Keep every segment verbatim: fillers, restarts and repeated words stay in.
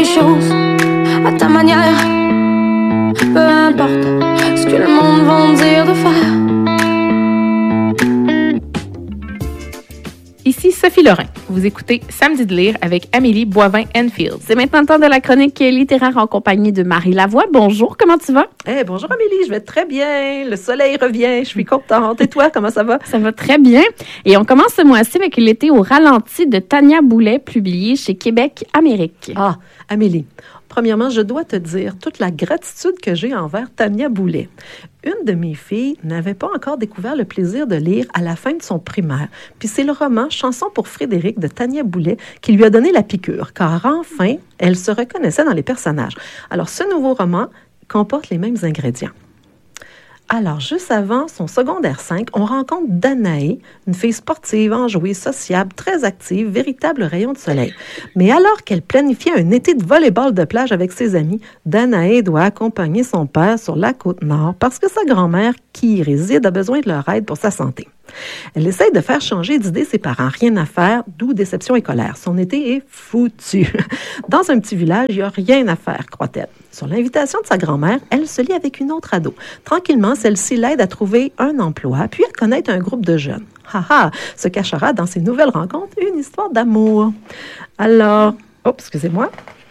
les choses à ta manière. Peu importe ce que le monde va me dire de faire. Ici Sophie Lorrain. Vous écoutez Samedi de lire avec Amélie Boivin-Enfield. C'est maintenant le temps de la chronique littéraire en compagnie de Marie Lavoie. Bonjour, comment tu vas? Hey, bonjour Amélie, je vais très bien. Le soleil revient, je suis contente. Et toi, comment ça va? Ça va très bien. Et on commence ce mois-ci avec L'été au ralenti de Tania Boulet, publié chez Québec Amérique. Ah, Amélie, premièrement, je dois te dire toute la gratitude que j'ai envers Tania Boulet. Une de mes filles n'avait pas encore découvert le plaisir de lire à la fin de son primaire. Puis c'est le roman « Chanson pour Frédéric » de Tania Boulet qui lui a donné la piqûre, car enfin, elle se reconnaissait dans les personnages. Alors, ce nouveau roman comporte les mêmes ingrédients. Alors, juste avant son secondaire cinq, on rencontre Danae, une fille sportive, enjouée, sociable, très active, véritable rayon de soleil. Mais alors qu'elle planifiait un été de volleyball de plage avec ses amis, Danae doit accompagner son père sur la Côte-Nord parce que sa grand-mère, qui y réside, a besoin de leur aide pour sa santé. Elle essaye de faire changer d'idée ses parents. Rien à faire, d'où déception et colère. Son été est foutu. Dans un petit village, il n'y a rien à faire, croit-elle. Sur l'invitation de sa grand-mère, elle se lie avec une autre ado. Tranquillement, celle-ci l'aide à trouver un emploi, puis à connaître un groupe de jeunes. Haha, se cachera dans ces nouvelles rencontres une histoire d'amour. Alors, oh, excusez-moi.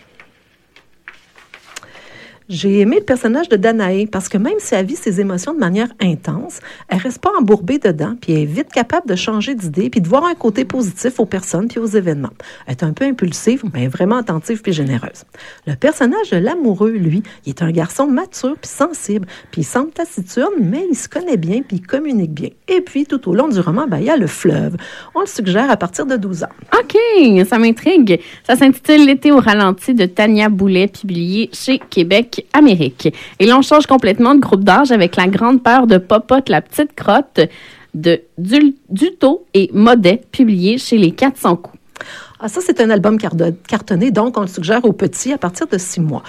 J'ai aimé le personnage de Danae parce que même si elle vit ses émotions de manière intense, elle reste pas embourbée dedans, puis elle est vite capable de changer d'idée puis de voir un côté positif aux personnes puis aux événements. Elle est un peu impulsive, mais vraiment attentive puis généreuse. Le personnage de l'amoureux, lui, il est un garçon mature puis sensible, puis il semble taciturne, mais il se connaît bien puis il communique bien. Et puis, tout au long du roman, ben, il y a le fleuve. On le suggère à partir de douze ans. OK, ça m'intrigue. Ça s'intitule L'été au ralenti de Tania Boulet, publié chez Québec Amérique. Et là, on change complètement de groupe d'âge avec La grande peur de Popote, la petite crotte de Dul- Duto et Modet, publié chez Les quatre cents coups. Ah, ça, c'est un album cartonné, donc on le suggère aux petits à partir de six mois.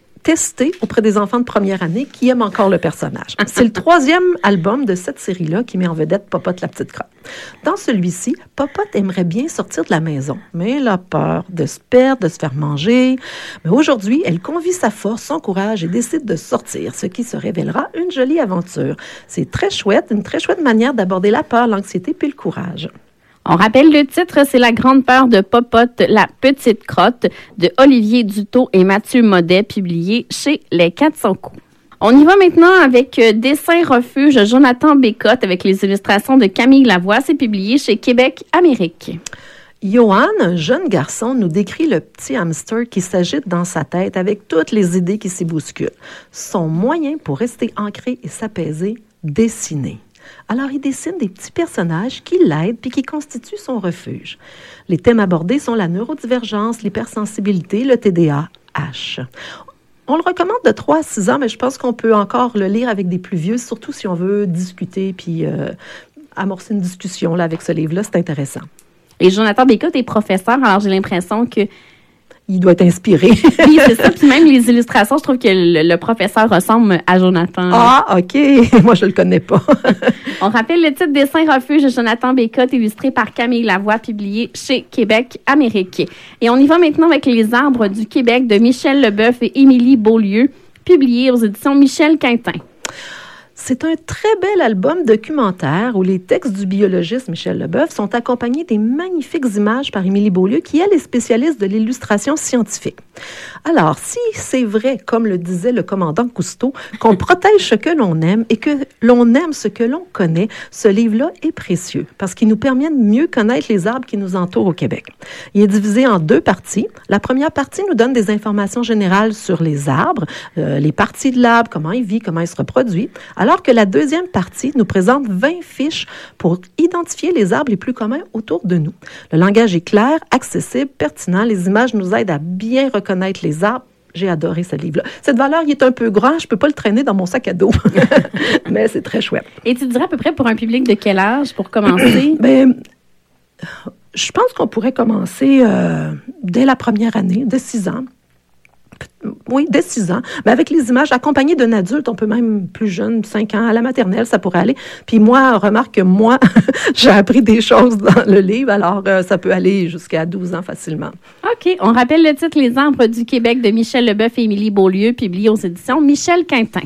Testé auprès des enfants de première année qui aiment encore le personnage. C'est le troisième album de cette série-là qui met en vedette Popote, la petite crotte. Dans celui-ci, Popote aimerait bien sortir de la maison, mais elle a peur de se perdre, de se faire manger. Mais aujourd'hui, elle confie sa force, son courage et décide de sortir, ce qui se révélera une jolie aventure. C'est très chouette, une très chouette manière d'aborder la peur, l'anxiété puis le courage. On rappelle le titre, c'est La grande peur de Popote, la petite crotte de Olivier Duto et Mathieu Modet, publié chez Les quatre cents coups. On y va maintenant avec Dessin refuge Jonathan Bécotte avec les illustrations de Camille Lavoie. C'est publié chez Québec Amérique. Johan, un jeune garçon, nous décrit le petit hamster qui s'agite dans sa tête avec toutes les idées qui s'y bousculent. Son moyen pour rester ancré et s'apaiser, dessiner. Alors, il dessine des petits personnages qui l'aident puis qui constituent son refuge. Les thèmes abordés sont la neurodivergence, l'hypersensibilité, le T D A H. On le recommande de trois à six ans, mais je pense qu'on peut encore le lire avec des plus vieux, surtout si on veut discuter puis euh, amorcer une discussion là, avec ce livre-là. C'est intéressant. Et Jonathan Bécotte est professeur, alors j'ai l'impression que il doit être inspiré. Oui, c'est ça. Puis même les illustrations, je trouve que le, le professeur ressemble à Jonathan. Ah, OK. Moi, je le connais pas. On rappelle le titre Dessin refuge de Jonathan Bécotte, illustré par Camille Lavoie, publié chez Québec Amérique. Et on y va maintenant avec Les arbres du Québec de Michel Leboeuf et Émilie Beaulieu, publié aux éditions Michel Quintin. C'est un très bel album documentaire où les textes du biologiste Michel Leboeuf sont accompagnés des magnifiques images par Émilie Beaulieu, qui, elle, est spécialiste de l'illustration scientifique. Alors, si c'est vrai, comme le disait le commandant Cousteau, qu'on protège ce que l'on aime et que l'on aime ce que l'on connaît, ce livre-là est précieux parce qu'il nous permet de mieux connaître les arbres qui nous entourent au Québec. Il est divisé en deux parties. La première partie nous donne des informations générales sur les arbres, euh, les parties de l'arbre, comment il vit, comment il se reproduit, alors que la deuxième partie nous présente vingt fiches pour identifier les arbres les plus communs autour de nous. Le langage est clair, accessible, pertinent. Les images nous aident à bien reconnaître les arbres. J'ai adoré ce livre-là. Cette valeur, il est un peu grand. Je ne peux pas le traîner dans mon sac à dos. Mais c'est très chouette. Et tu dirais à peu près pour un public de quel âge pour commencer? Bien, je pense qu'on pourrait commencer euh, dès la première année, de six ans. oui, dès six ans. Mais avec les images, accompagnées d'un adulte, on peut même plus jeune, cinq ans, à la maternelle, ça pourrait aller. Puis moi, remarque que moi, j'ai appris des choses dans le livre, alors euh, ça peut aller jusqu'à douze ans facilement. OK. On rappelle le titre « Les arbres du Québec » de Michel Leboeuf et Émilie Beaulieu, publié aux éditions Michel Quintin.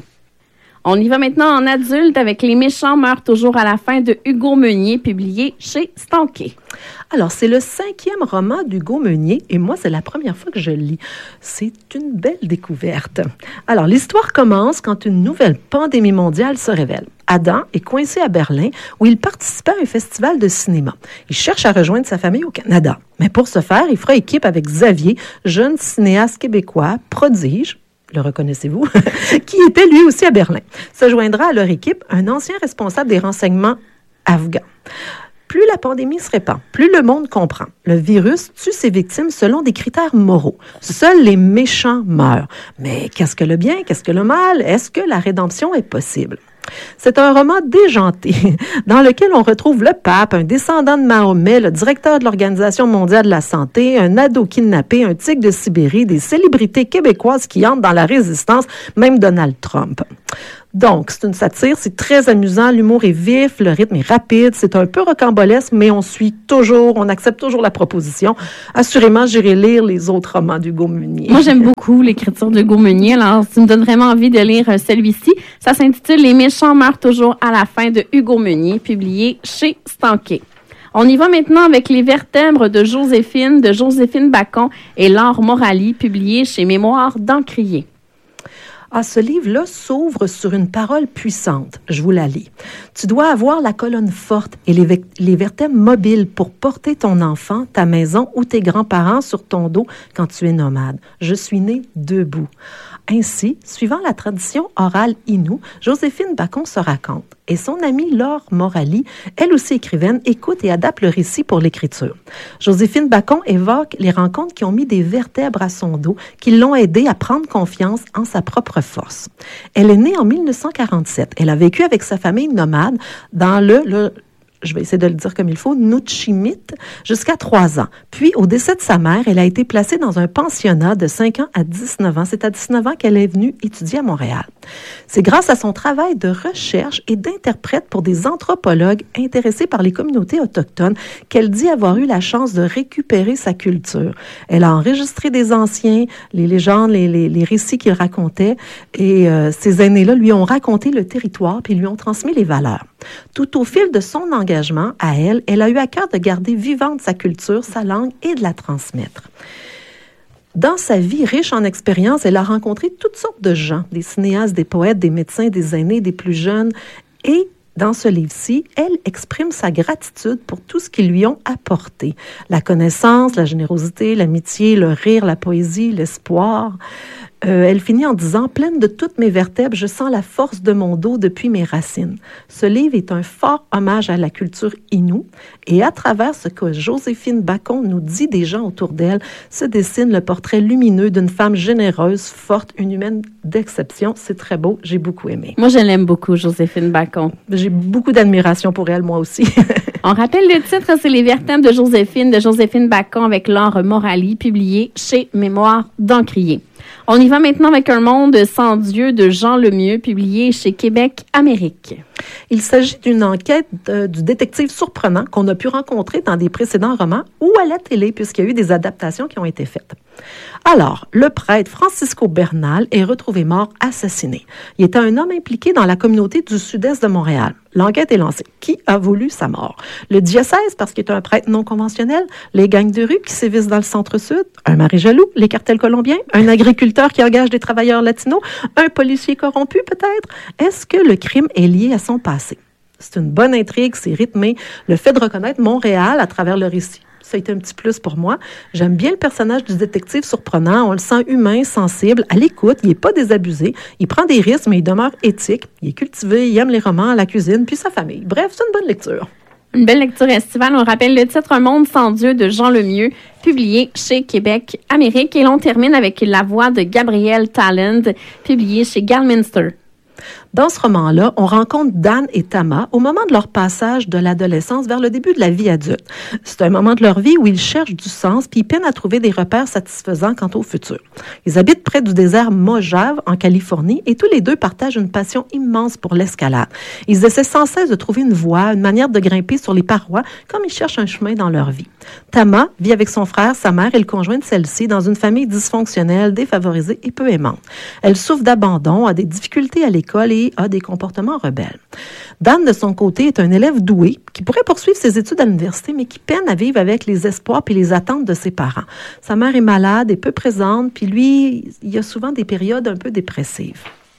On y va maintenant en adulte avec Les méchants meurent toujours à la fin de Hugo Meunier, publié chez Stanquet. Alors, c'est le cinquième roman d'Hugo Meunier et moi, c'est la première fois que je le lis. C'est une belle découverte. Alors, l'histoire commence quand une nouvelle pandémie mondiale se révèle. Adam est coincé à Berlin où il participait à un festival de cinéma. Il cherche à rejoindre sa famille au Canada. Mais pour ce faire, il fera équipe avec Xavier, jeune cinéaste québécois, prodige, le reconnaissez-vous, qui était lui aussi à Berlin. Se joindra à leur équipe un ancien responsable des renseignements afghans. Plus la pandémie se répand, plus le monde comprend. Le virus tue ses victimes selon des critères moraux. Seuls les méchants meurent. Mais qu'est-ce que le bien, qu'est-ce que le mal? Est-ce que la rédemption est possible? C'est un roman déjanté dans lequel on retrouve le pape, un descendant de Mahomet, le directeur de l'Organisation mondiale de la santé, un ado kidnappé, un tigre de Sibérie, des célébrités québécoises qui entrent dans la résistance, même Donald Trump. Donc, c'est une satire, c'est très amusant, l'humour est vif, le rythme est rapide, c'est un peu rocambolesque, mais on suit toujours, on accepte toujours la proposition. Assurément, j'irai lire les autres romans d'Hugo Meunier. Moi, j'aime beaucoup l'écriture d'Hugo Meunier, alors tu me donnes vraiment envie de lire celui-ci. Ça s'intitule « Les méchants meurent toujours à la fin » de Hugo Meunier, publié chez Stanquet. On y va maintenant avec Les vertèbres de Joséphine, de Joséphine Bacon et Laure Morali, publié chez Mémoires d'Encrier. Ah, ce livre-là s'ouvre sur une parole puissante. Je vous la lis. Tu dois avoir la colonne forte et les, ve- les vertèbres mobiles pour porter ton enfant, ta maison ou tes grands-parents sur ton dos quand tu es nomade. Je suis née debout. Ainsi, suivant la tradition orale Innu, Joséphine Bacon se raconte et son amie Laure Morali, elle aussi écrivaine, écoute et adapte le récit pour l'écriture. Joséphine Bacon évoque les rencontres qui ont mis des vertèbres à son dos, qui l'ont aidée à prendre confiance en sa propre force. Elle est née en dix-neuf cent quarante-sept. Elle a vécu avec sa famille nomade dans le... le je vais essayer de le dire comme il faut, Nuchimit, jusqu'à trois ans. Puis, au décès de sa mère, elle a été placée dans un pensionnat de cinq ans à dix-neuf ans. C'est à dix-neuf ans qu'elle est venue étudier à Montréal. C'est grâce à son travail de recherche et d'interprète pour des anthropologues intéressés par les communautés autochtones qu'elle dit avoir eu la chance de récupérer sa culture. Elle a enregistré des anciens, les légendes, les, les, les récits qu'il racontait, et euh, ces aînés-là lui ont raconté le territoire puis lui ont transmis les valeurs. Tout au fil de son engagement à elle, elle a eu à cœur de garder vivante sa culture, sa langue et de la transmettre. Dans sa vie riche en expériences, elle a rencontré toutes sortes de gens, des cinéastes, des poètes, des médecins, des aînés, des plus jeunes. Et dans ce livre-ci, elle exprime sa gratitude pour tout ce qu'ils lui ont apporté. La connaissance, la générosité, l'amitié, le rire, la poésie, l'espoir. Euh, elle finit en disant « Pleine de toutes mes vertèbres, je sens la force de mon dos depuis mes racines. » Ce livre est un fort hommage à la culture Innu et à travers ce que Joséphine Bacon nous dit des gens autour d'elle, se dessine le portrait lumineux d'une femme généreuse, forte, une humaine d'exception. C'est très beau, j'ai beaucoup aimé. Moi, je l'aime beaucoup, Joséphine Bacon. J'ai beaucoup d'admiration pour elle, moi aussi. On rappelle le titre, c'est Les vertèbres de Joséphine, de Joséphine Bacon avec Laure Morali, publié chez Mémoires d'Encrier. On y va maintenant avec Un monde sans Dieu de Jean Lemieux, publié chez Québec Amérique. Il s'agit d'une enquête euh, du détective surprenant qu'on a pu rencontrer dans des précédents romans ou à la télé, puisqu'il y a eu des adaptations qui ont été faites. Alors, le prêtre Francisco Bernal est retrouvé mort, assassiné. Il était un homme impliqué dans la communauté du sud-est de Montréal. L'enquête est lancée. Qui a voulu sa mort? Le diocèse, parce qu'il est un prêtre non conventionnel, les gangs de rue qui sévissent dans le centre-sud, un mari jaloux, les cartels colombiens, un agriculteur qui engage des travailleurs latinos, un policier corrompu peut-être? Est-ce que le crime est lié à son passé? C'est une bonne intrigue, c'est rythmé. Le fait de reconnaître Montréal à travers le récit, ça a été un petit plus pour moi. J'aime bien le personnage du détective surprenant. On le sent humain, sensible, à l'écoute. Il n'est pas désabusé. Il prend des risques, mais il demeure éthique. Il est cultivé, il aime les romans, la cuisine, puis sa famille. Bref, c'est une bonne lecture. Une belle lecture estivale. On rappelle le titre Un monde sans Dieu de Jean Lemieux, publié chez Québec Amérique. Et l'on termine avec La voix de Gabrielle Talland, publié chez Galminster. Dans ce roman-là, on rencontre Dan et Tama au moment de leur passage de l'adolescence vers le début de la vie adulte. C'est un moment de leur vie où ils cherchent du sens puis ils peinent à trouver des repères satisfaisants quant au futur. Ils habitent près du désert Mojave, en Californie, et tous les deux partagent une passion immense pour l'escalade. Ils essaient sans cesse de trouver une voie, une manière de grimper sur les parois, comme ils cherchent un chemin dans leur vie. Tama vit avec son frère, sa mère et le conjoint de celle-ci dans une famille dysfonctionnelle, défavorisée et peu aimante. Elle souffre d'abandon, a des difficultés à l'école et a des comportements rebelles. Dan, de son côté, est un élève doué qui pourrait poursuivre ses études à l'université, mais qui peine à vivre avec les espoirs et les attentes de ses parents. Sa mère est malade et peu présente, puis lui, il y a souvent des périodes un peu dépressives.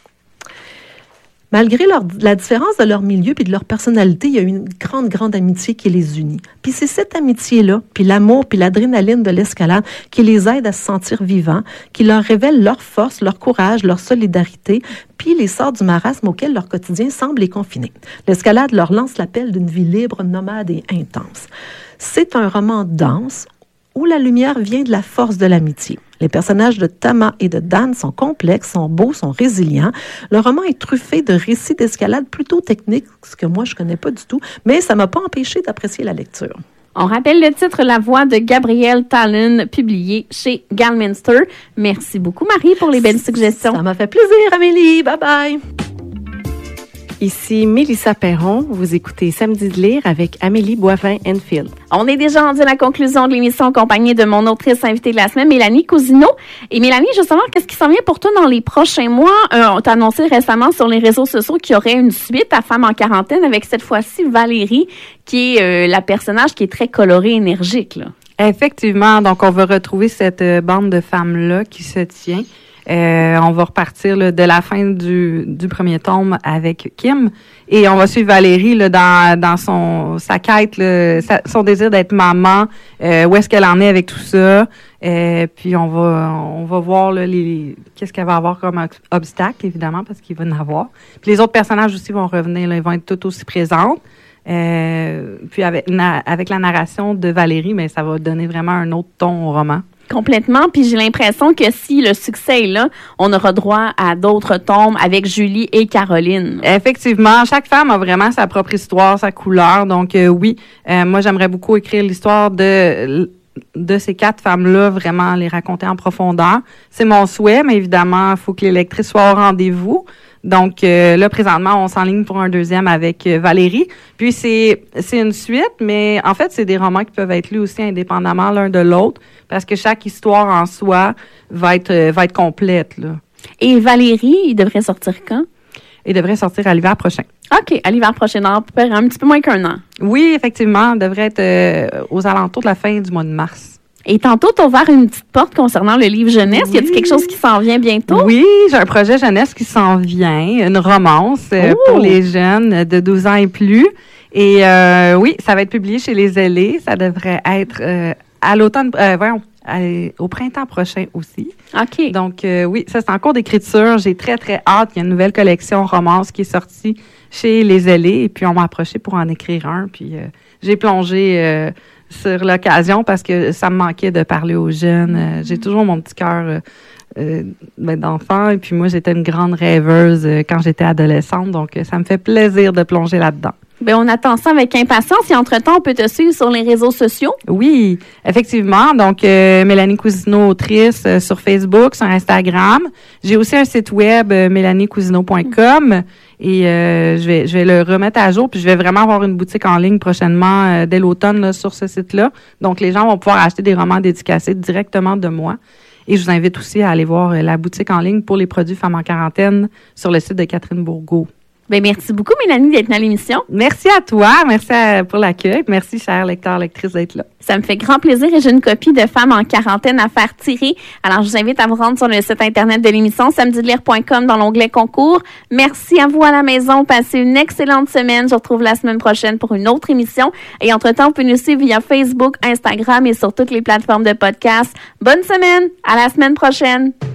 Malgré leur, la différence de leur milieu et de leur personnalité, il y a une grande, grande amitié qui les unit. Puis c'est cette amitié-là, puis l'amour, puis l'adrénaline de l'escalade qui les aide à se sentir vivants, qui leur révèle leur force, leur courage, leur solidarité, puis les sort du marasme auquel leur quotidien semble les confiner. L'escalade leur lance l'appel d'une vie libre, nomade et intense. C'est un roman dense où la lumière vient de la force de l'amitié. Les personnages de Tama et de Dan sont complexes, sont beaux, sont résilients. Le roman est truffé de récits d'escalade plutôt techniques, ce que moi je connais pas du tout, mais ça m'a pas empêché d'apprécier la lecture. On rappelle le titre La voix de Gabrielle Tallon, publié chez Galminster. Merci beaucoup, Marie, pour les belles suggestions. Ça m'a fait plaisir, Amélie. Bye bye. Ici Mélissa Perron, vous écoutez Samedi de lire avec Amélie Boivin-Enfield. On est déjà rendu à la conclusion de l'émission en compagnie de mon autrice invitée de la semaine, Mélanie Cousineau. Et Mélanie, je veux savoir, qu'est-ce qui s'en vient pour toi dans les prochains mois? Euh, on t'a annoncé récemment sur les réseaux sociaux qu'il y aurait une suite à Femmes en quarantaine avec cette fois-ci Valérie, qui est euh, la personnage qui est très colorée, énergique, là. Effectivement, donc on va retrouver cette euh, bande de femmes-là qui se tient. Euh, on va repartir là, de la fin du, du premier tome avec Kim et on va suivre Valérie là, dans, dans son sa quête, là, sa, son désir d'être maman, euh, où est-ce qu'elle en est avec tout ça. Euh, puis on va on va voir là, les qu'est-ce qu'elle va avoir comme obstacle, évidemment, parce qu'il va en avoir. Puis les autres personnages aussi vont revenir, là, ils vont être tout aussi présents. Euh, puis avec, na, avec la narration de Valérie, mais ça va donner vraiment un autre ton au roman. Complètement. Puis j'ai l'impression que si le succès est là, on aura droit à d'autres tomes avec Julie et Caroline. Effectivement, chaque femme a vraiment sa propre histoire, sa couleur. Donc euh, oui, euh, moi j'aimerais beaucoup écrire l'histoire de de ces quatre femmes-là, vraiment les raconter en profondeur. C'est mon souhait, mais évidemment, il faut que les lectrices soient au rendez-vous. Donc euh, là, présentement, on s'enligne pour un deuxième avec euh, Valérie. Puis c'est c'est une suite, mais en fait, c'est des romans qui peuvent être lus aussi indépendamment l'un de l'autre, parce que chaque histoire en soi va être euh, va être complète, là. Et Valérie, il devrait sortir quand? Il devrait sortir à l'hiver prochain. OK, à l'hiver prochain, dans un petit peu moins qu'un an. Oui, effectivement, il devrait être euh, aux alentours de la fin du mois de mars. Et tantôt, tu as ouvert une petite porte concernant le livre jeunesse. Oui. Y a-t-il quelque chose qui s'en vient bientôt? Oui, j'ai un projet jeunesse qui s'en vient, une romance euh, pour les jeunes de douze ans et plus. Et euh, oui, ça va être publié chez Les Ailés. Ça devrait être euh, à l'automne, euh, voyons, à, au printemps prochain aussi. OK. Donc euh, oui, ça c'est en cours d'écriture. J'ai très, très hâte. Il y a une nouvelle collection romance qui est sortie chez Les Ailés. Et puis on m'a approché pour en écrire un. Puis euh, j'ai plongé... Euh, sur l'occasion parce que ça me manquait de parler aux jeunes. Euh, j'ai toujours mon petit cœur euh, euh, ben, d'enfant et puis moi, j'étais une grande rêveuse euh, quand j'étais adolescente, donc euh, ça me fait plaisir de plonger là-dedans. Bien, on attend ça avec impatience et entre-temps, on peut te suivre sur les réseaux sociaux. Oui, effectivement. Donc, euh, Mélanie Cousineau, autrice, euh, sur Facebook, sur Instagram. J'ai aussi un site web, euh, mélanie cousineau point com. Et euh, je vais je vais le remettre à jour. Puis je vais vraiment avoir une boutique en ligne prochainement, euh, dès l'automne, là, sur ce site-là. Donc, les gens vont pouvoir acheter des romans dédicacés directement de moi. Et je vous invite aussi à aller voir euh, la boutique en ligne pour les produits Femmes en quarantaine sur le site de Catherine Bourgault. Bien, merci beaucoup, Mélanie, d'être dans l'émission. Merci à toi. Merci à, pour l'accueil. Merci, chers lecteurs, lectrices, d'être là. Ça me fait grand plaisir et j'ai une copie de Femmes en quarantaine à faire tirer. Alors, je vous invite à vous rendre sur le site Internet de l'émission, samedi de lire point com, dans l'onglet concours. Merci à vous à la maison. Passez une excellente semaine. Je vous retrouve la semaine prochaine pour une autre émission. Et entre-temps, vous pouvez nous suivre via Facebook, Instagram et sur toutes les plateformes de podcast. Bonne semaine. À la semaine prochaine.